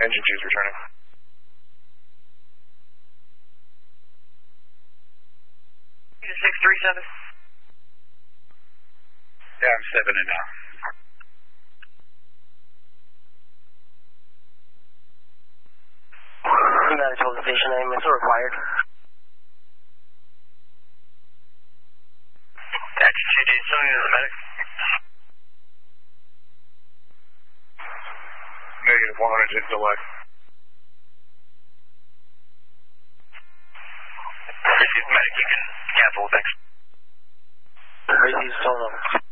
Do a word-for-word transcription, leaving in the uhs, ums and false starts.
Engine two's returning. six three seven. Yeah, I'm seven in now. United told the station name, it's required. That's two D, so you're the medic. Negative one hundred hit delay. Received medic, you can cancel, thanks. Received total.